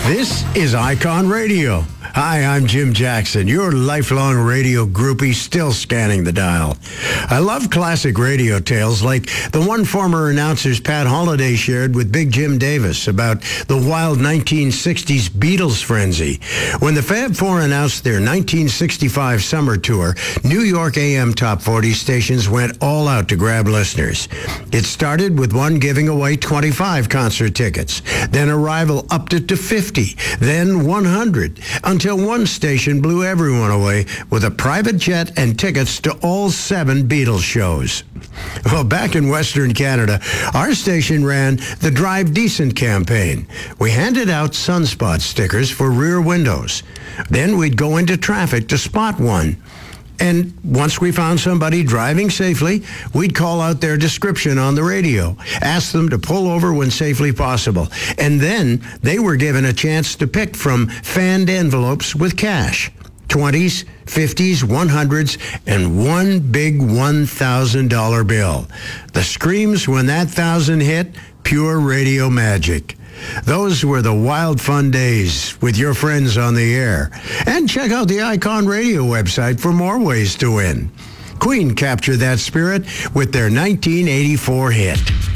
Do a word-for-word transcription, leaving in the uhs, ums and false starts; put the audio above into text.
This is Icon Radio. Hi, I'm Jim Jackson, your lifelong radio groupie still scanning the dial. I love classic radio tales like the one former announcer's Pat Holliday shared with Big Jim Davis about the wild nineteen sixties Beatles frenzy. When the Fab Four announced their nineteen sixty-five summer tour, New York A M Top forty stations went all out to grab listeners. It started with one giving away twenty-five concert tickets, then a rival upped it to fifty, then one hundred, until one station blew everyone away with a private jet and tickets to all seven Beatles shows. Well, back in Western Canada, our station ran the Drive Decent campaign. We handed out sunspot stickers for rear windows. Then we'd go into traffic to spot one. And once we found somebody driving safely, we'd call out their description on the radio, ask them to pull over when safely possible. And then they were given a chance to pick from fanned envelopes with cash. twenties, fifties, one hundreds, and one big one thousand dollar bill. The screams when that thousand hit, pure radio magic. Those were the wild fun days with your friends on the air. And check out the Icon Radio website for more ways to win. Queen captured that spirit with their nineteen eighty-four hit.